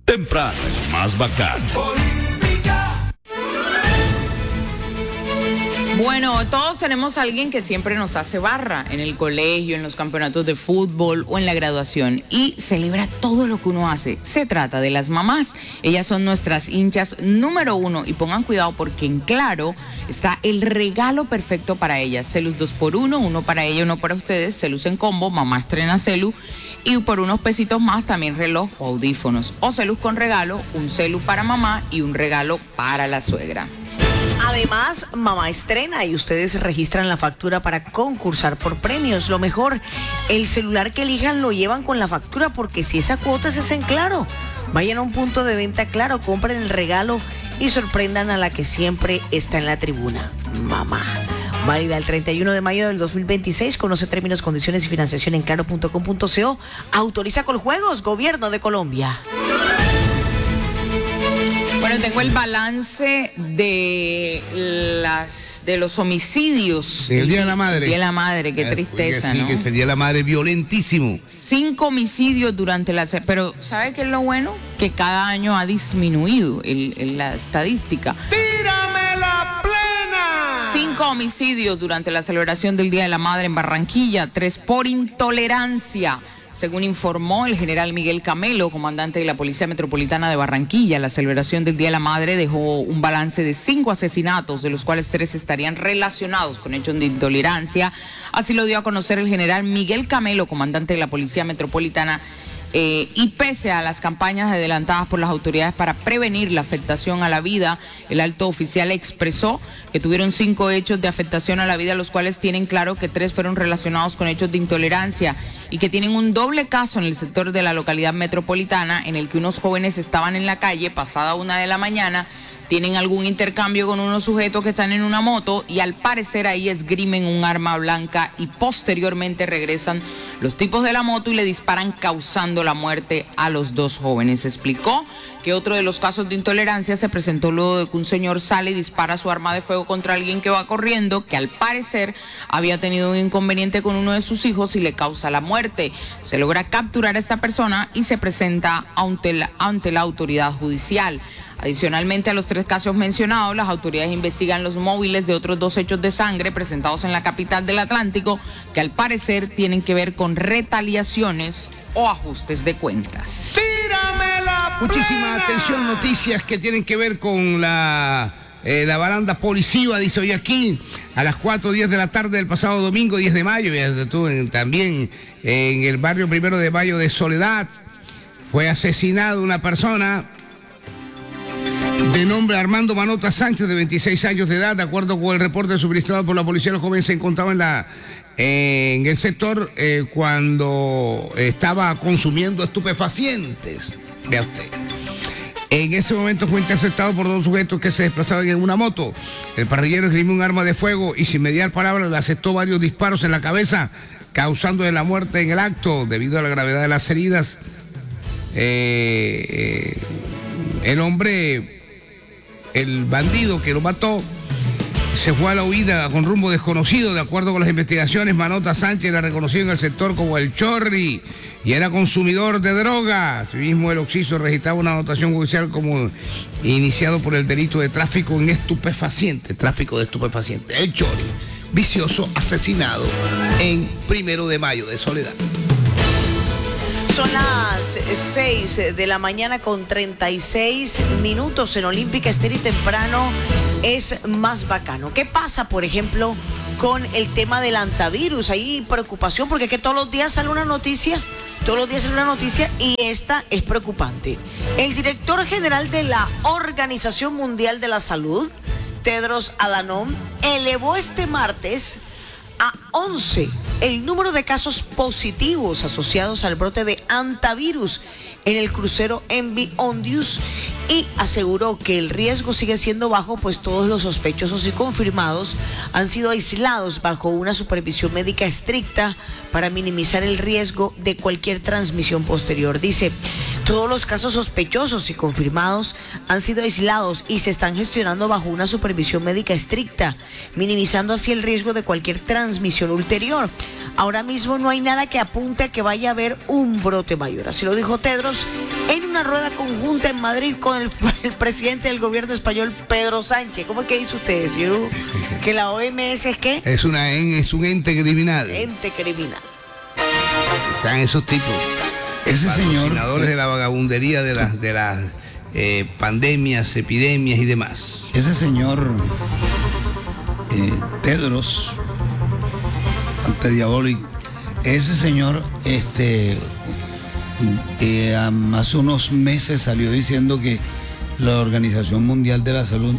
Temprano es más bacano. Bueno, todos tenemos a alguien que siempre nos hace barra en el colegio, en los campeonatos de fútbol o en la graduación y celebra todo lo que uno hace. Se trata de las mamás. Ellas son nuestras hinchas número 1 y pongan cuidado porque en Claro está el regalo perfecto para ellas. Celus 2x1, uno para ella, uno para ustedes. Celus en combo, mamá estrena Celu y por unos pesitos más también reloj o audífonos. O Celus con regalo, un Celu para mamá y un regalo para la suegra. Además, mamá estrena y ustedes registran la factura para concursar por premios. Lo mejor, el celular que elijan lo llevan con la factura porque si esa cuota es en Claro. Vayan a un punto de venta Claro, compren el regalo y sorprendan a la que siempre está en la tribuna, mamá. Válida el 31 de mayo del 2026. Conoce términos, condiciones y financiación en claro.com.co. Autoriza Coljuegos, Gobierno de Colombia. Bueno, tengo el balance de los homicidios. El Día de la Madre. El Día de la Madre, qué tristeza, sí, ¿no? que es el Día de la Madre violentísimo. 5 homicidios durante pero ¿sabe qué es lo bueno? Que cada año ha disminuido la estadística. ¡Tírame la plena! 5 homicidios durante la celebración del Día de la Madre en Barranquilla, 3 por intolerancia. Según informó el general Miguel Camelo, comandante de la Policía Metropolitana de Barranquilla, la celebración del Día de la Madre dejó un balance de 5 asesinatos, de los cuales 3 estarían relacionados con hechos de intolerancia. Así lo dio a conocer el general Miguel Camelo, comandante de la Policía Metropolitana. Y pese a las campañas adelantadas por las autoridades para prevenir la afectación a la vida, el alto oficial expresó que tuvieron 5 hechos de afectación a la vida, los cuales tienen claro que 3 fueron relacionados con hechos de intolerancia y que tienen un doble caso en el sector de la localidad metropolitana en el que unos jóvenes estaban en la calle pasada 1 de la mañana, tienen algún intercambio con unos sujetos que están en una moto y al parecer ahí esgrimen un arma blanca y posteriormente regresan los tipos de la moto y le disparan causando la muerte a los 2 jóvenes. Explicó que otro de los casos de intolerancia se presentó luego de que un señor sale y dispara su arma de fuego contra alguien que va corriendo, que al parecer había tenido un inconveniente con uno de sus hijos y le causa la muerte. Se logra capturar a esta persona y se presenta ante la autoridad judicial. Adicionalmente a los 3 casos mencionados, las autoridades investigan los móviles de otros 2 hechos de sangre presentados en la capital del Atlántico, que al parecer tienen que ver con retaliaciones o ajustes de cuentas. ¡Tírame la plena! Muchísima atención, noticias que tienen que ver con la baranda policiva, dice hoy aquí, a las 4:10 de la tarde del pasado domingo 10 de mayo, también en el barrio 1 de Mayo de Soledad, fue asesinada una persona de nombre Armando Manota Sánchez, de 26 años de edad. De acuerdo con el reporte suministrado por la policía, el joven se encontraba en el sector cuando estaba consumiendo estupefacientes. Vea usted. En ese momento fue interceptado por 2 sujetos que se desplazaban en una moto. El parrillero esgrimió un arma de fuego y sin mediar palabras le asestó varios disparos en la cabeza, causándole la muerte en el acto. Debido a la gravedad de las heridas, el bandido que lo mató se fue a la huida con rumbo desconocido. De acuerdo con las investigaciones, Manota Sánchez era reconocido en el sector como el Chorri y era consumidor de drogas. Asimismo, el occiso registraba una anotación judicial como iniciado por el delito de tráfico de estupefacientes. El Chorri, vicioso, asesinado en 1 de Mayo de Soledad. Son las 6 de la mañana con 36 minutos en Olímpica Estéreo y temprano es más bacano. ¿Qué pasa, por ejemplo, con el tema del antivirus? Hay preocupación porque es que todos los días sale una noticia y esta es preocupante. El director general de la Organización Mundial de la Salud, Tedros Adhanom, elevó este martes a 11 el número de casos positivos asociados al brote de antivirus en el crucero MV Ondius y aseguró que el riesgo sigue siendo bajo, pues todos los sospechosos y confirmados han sido aislados bajo una supervisión médica estricta para minimizar el riesgo de cualquier transmisión posterior. Dice, todos los casos sospechosos y confirmados han sido aislados y se están gestionando bajo una supervisión médica estricta, minimizando así el riesgo de cualquier transmisión ulterior. ahora mismo no hay nada que apunte a que vaya a haber un brote mayor. Así lo dijo Tedros en una rueda conjunta en Madrid con el presidente del gobierno español, Pedro Sánchez. ¿Cómo es que dice usted, señor? ¿Que la OMS es qué? Es un ente criminal. Ente criminal. Están esos tipos. Ese señor... Patrocinadores de la vagabundería de las pandemias, epidemias y demás. Ese señor Tedros Antediabolic, ese señor hace unos meses salió diciendo que la Organización Mundial de la Salud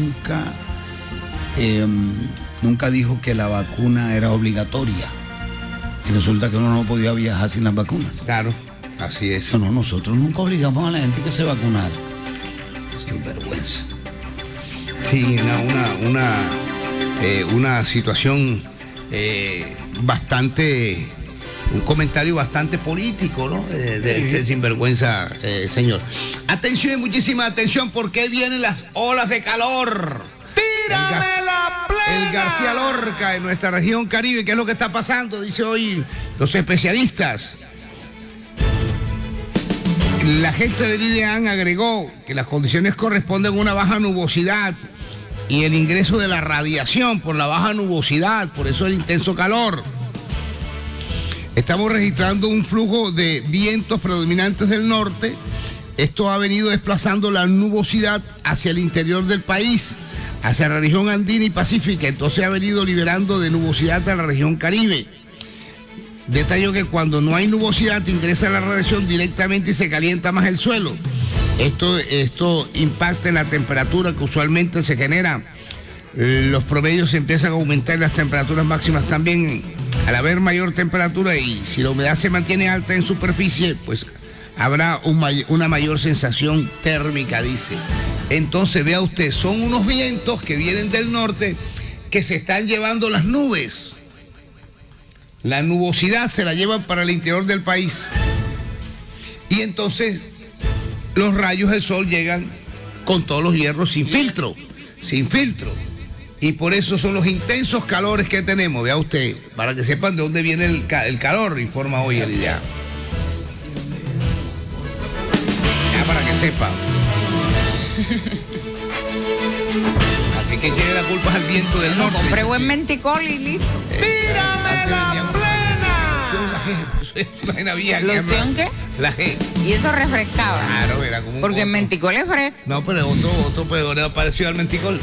nunca dijo que la vacuna era obligatoria. Y resulta que uno no podía viajar sin las vacunas. Claro, así es. No, nosotros nunca obligamos a la gente que se vacunara. Sin vergüenza. Sí, una situación bastante, un comentario bastante político, ¿no? De sinvergüenza, señor. Atención y muchísima atención, porque vienen las olas de calor. ¡Tírame la plena! El García Lorca en nuestra región Caribe. ¿Qué es lo que está pasando? Dice hoy los especialistas. La gente del IDEAN agregó que las condiciones corresponden a una baja nubosidad y el ingreso de la radiación por la baja nubosidad, por eso el intenso calor. Estamos registrando un flujo de vientos predominantes del norte. Esto ha venido desplazando la nubosidad hacia el interior del país, hacia la región andina y pacífica. Entonces ha venido liberando de nubosidad a la región Caribe. Detalló que cuando no hay nubosidad ingresa la radiación directamente y se calienta más el suelo. Esto impacta en la temperatura que usualmente se genera. Los promedios empiezan a aumentar, las temperaturas máximas también. Al haber mayor temperatura y si la humedad se mantiene alta en superficie, pues habrá una mayor sensación térmica, dice. Entonces, vea usted, son unos vientos que vienen del norte que se están llevando las nubes. La nubosidad se la llevan para el interior del país. Y entonces los rayos del sol llegan con todos los hierros sin filtro. Y por eso son los intensos calores que tenemos. Vea usted, para que sepan de dónde viene el calor, informa hoy el IDEA. Ya para que sepan. Así que tiene la culpa al viento del norte. Compré buen menticol y listo. ¡Tírame la plena! ¿Loción qué? La G. Y eso refrescaba. Claro, era como un porque el otro. menticol es fresco. No, pero otro peor parecido al menticol.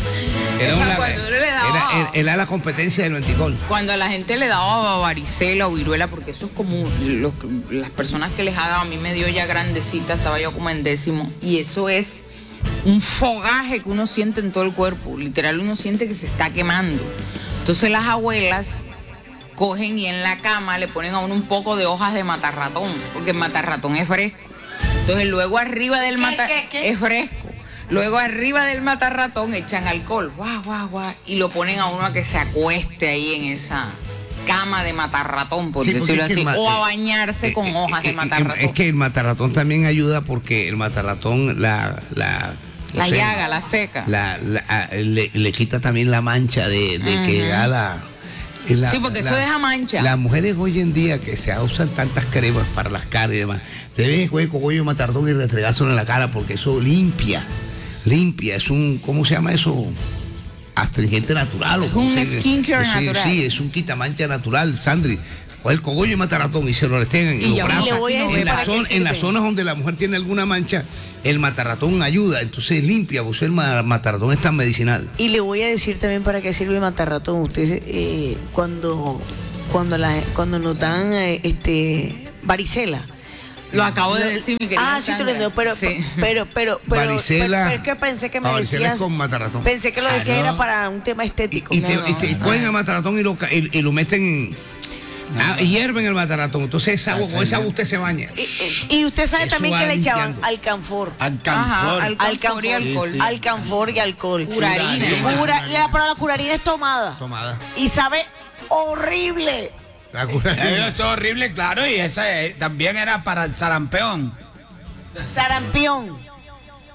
Era la competencia del menticol. Cuando a la gente le daba varicela o viruela, porque eso es como las personas que les ha dado, a mí me dio ya grandecita, estaba yo como en 10º, y eso es un fogaje que uno siente en todo el cuerpo. Literal, uno siente que se está quemando. Entonces las abuelas cogen y en la cama le ponen a uno un poco de hojas de matarratón, porque el matarratón es fresco. Entonces luego arriba del es fresco. Luego arriba del matarratón echan alcohol, guau, y lo ponen a uno a que se acueste ahí en esa cama de matarratón, por decirlo así, o a bañarse con hojas de matarratón. Es que el matarratón también ayuda porque el matarratón la llaga, la seca. Le quita también la mancha de que da sí, porque eso deja mancha. Las mujeres hoy en día que se usan tantas cremas para las caras y demás, debes coger cogollo de matarratón y restregárselo en la cara porque eso limpia, es un, ¿cómo se llama eso? Astringente natural. Es un skincare natural. Sí, es un quitamancha natural, Sandri. O el cogollo de matarratón y se lo restregan en los brazos. En las zonas donde la mujer tiene alguna mancha, el matarratón ayuda, entonces limpia, pues el matarratón es tan medicinal. Y le voy a decir también para qué sirve el matarratón. Usted cuando nos dan varicela. Lo acabo de decir, mi querida sí te lo digo, pero varicela, pero es que pensé que me decías con matarratón. Pensé que lo decías era para un tema estético. Y cogen el matarratón y lo meten hierven el matarratón. Entonces con esa agua usted se baña. Y usted sabe Eso también que le echaban limpiando. alcanfor y alcohol. Alcanfor y alcohol. Curarina. Pero la curarina es tomada. Y sabe horrible. Eso es horrible, claro, y esa también era para el sarampión. Sarampión.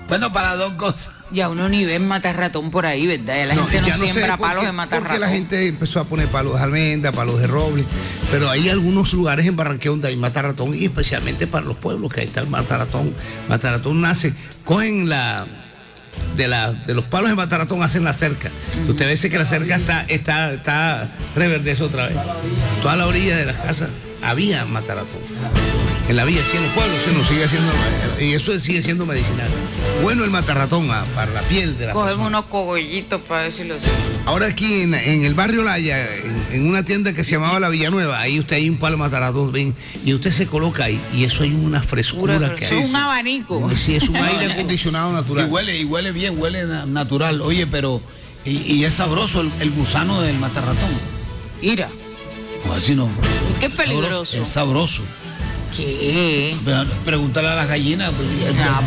Bueno, para dos cosas. Ya uno ni ve matarratón por ahí, ¿verdad? Ya la gente ya no sé siembra por qué- palos de Porque matarratón. la gente empezó a poner palos de almendra, palos de roble, pero hay algunos lugares en Barranquilla donde hay mataratón y especialmente para los pueblos que ahí está el mataratón. Mataratón nace, cogen de los palos de mataratón hacen la cerca. Usted ve que la cerca está reverdece otra vez. Toda la orilla de las casas había mataratón. En la villa, sí, en los pueblos, se nos sigue haciendo, y eso sigue siendo medicinal. Bueno el matarratón para la piel de la Cogemos persona. unos cogollitos para decirlo así. Ahora aquí en el barrio Laya, en una tienda que se llamaba La Villanueva, ahí usted hay un palo de mataratón, ven, y usted se coloca ahí, y eso hay una frescura que Eso es hay. un abanico. Sí, es un aire acondicionado Y natural. huele bien, huele natural. Oye, pero. Y es sabroso el gusano del matarratón. Mira, O así no. qué peligroso. Es sabroso. ¿Qué? Pregúntale a las gallinas. Pues, Ah,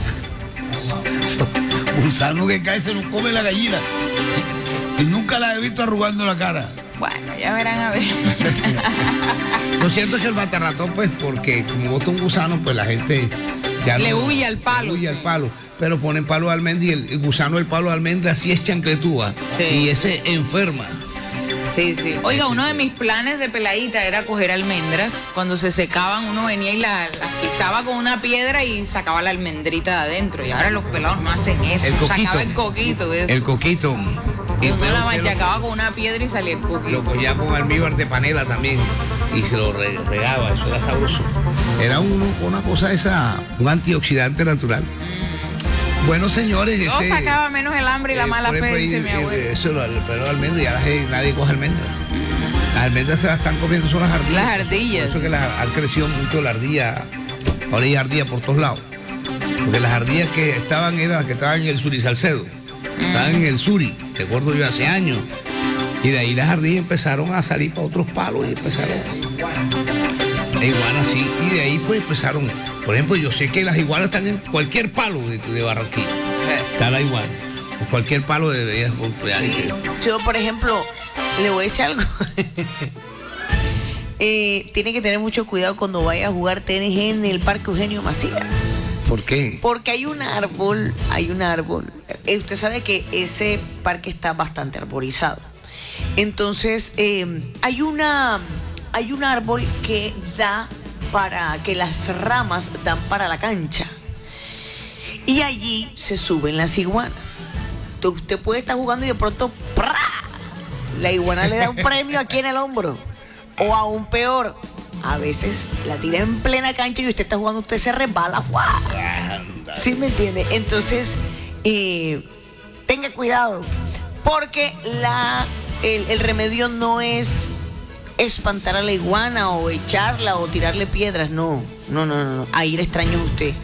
pues. gusano que cae se lo come la gallina. Y nunca la he visto arrugando la cara. Bueno, ya verán a ver. Lo cierto es que el matarratón, pues, porque como bota un gusano, pues la gente ya Le no- huye al palo. le huye al palo. Pero ponen palo de almendra y el gusano del palo de almendra sí es chancletúa. Sí. Y ese enferma. Sí, sí. Oiga, uno de mis planes de peladita era coger almendras. Cuando se secaban, uno venía y las pisaba con una piedra y sacaba la almendrita de adentro. Y ahora los pelados no hacen eso. El coquito. Sacaba el coquito de eso. El coquito. Y uno la usted machacaba con una piedra y salía el coquito. lo cogía con almíbar de panela también y se lo regaba, eso era sabroso. Era una cosa esa, un antioxidante natural. Bueno, señores, Yo sacaba menos el hambre y la mala por fe, ejemplo, dice mi abuelo. Eso pero almendra, ya nadie coge almendra. Las almendras se las están comiendo, son las ardillas. Las ardillas. Por eso que han crecido mucho la ardilla. Ahora hay ardillas por todos lados. Porque las ardillas que estaban eran las que estaban en el Suri Salcedo. Estaban en el Suri, recuerdo yo hace años. Y de ahí las ardillas empezaron a salir para otros palos y empezaron. La iguana sí. Y de ahí pues empezaron. Por ejemplo, yo sé que las iguanas están en cualquier palo de Barranquilla. Está la iguana. En cualquier palo de Yo, por ejemplo, le voy a decir algo. Tiene que tener mucho cuidado cuando vaya a jugar tenis en el Parque Eugenio Macías. ¿Por qué? Porque hay un árbol. Usted sabe que ese parque está bastante arborizado. Entonces, hay un árbol que da para que las ramas dan para la cancha. Y allí se suben las iguanas. Entonces, usted puede estar jugando y de pronto ¡prá! La iguana le da un premio aquí en el hombro. O aún peor, a veces la tira en plena cancha y usted está jugando, usted se resbala. ¡Guau! ¿Sí me entiende? Entonces, tenga cuidado, porque el remedio no es espantar a la iguana o echarla o tirarle piedras, no. Ahí le extraño a usted.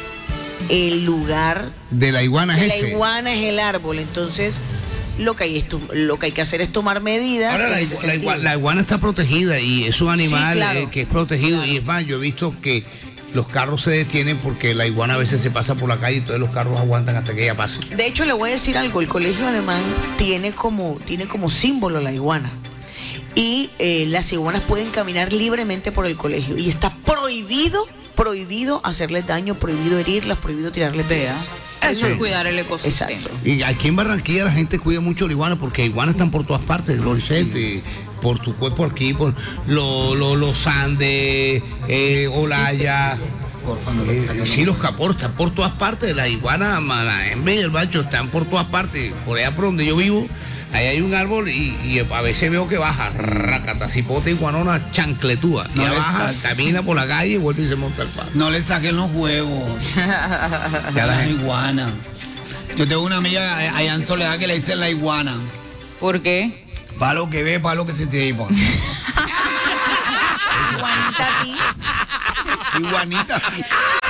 El lugar De la iguana de es la ese. iguana es el árbol, entonces lo que hay que hacer es tomar medidas. Ahora en ese sentido. la iguana está protegida y es un animal Sí, claro. que es protegido. Claro. Y es más, yo he visto que los carros se detienen porque la iguana a veces se pasa por la calle y todos los carros aguantan hasta que ella pase. De hecho, le voy a decir algo, el colegio alemán tiene como símbolo la iguana. Y las iguanas pueden caminar libremente por el colegio. Y está prohibido hacerles daño, prohibido herirlas, prohibido tirarles piedras. Eso es Sí. cuidar el ecosistema. Exacto. Y aquí en Barranquilla la gente cuida mucho la iguana porque iguanas están por todas partes, Loricete, por tu cuerpo aquí, por los Andes, Olaya. Sí, los capores están por todas partes, las iguanas, en medio del bacho, están por todas partes. Por allá por donde yo vivo, ahí hay un árbol y a veces veo que baja, racata, cipote iguanona chancletúa. No Ya le baja, saca. camina por la calle y vuelve y se monta el palo. No le saquen los huevos. Ya la La gente- iguana. Yo tengo una amiga allá en Soledad que le dicen la iguana. ¿Por qué? Palo que ve, palo que se te lleva. Iguanita aquí. Iguanita.